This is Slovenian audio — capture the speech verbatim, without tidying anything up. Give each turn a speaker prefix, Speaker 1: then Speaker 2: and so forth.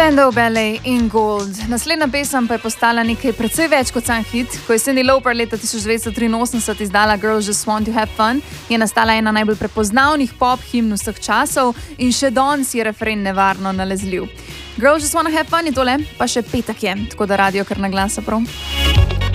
Speaker 1: Spandau Ballet in Gold. Naslednja pesem pa je postala nekaj precej več kot sam hit. Ko je Cyndi Lauper leta tisoč devetsto triinosemdeset izdala Girls Just Want to Have Fun, je nastala ena najbolj prepoznavnih pop himn vseh časov in še danes je refren nevarno nalezljiv. Girls Just Want to Have Fun je tole, pa še petek je, tako da radio kar na glas, prav.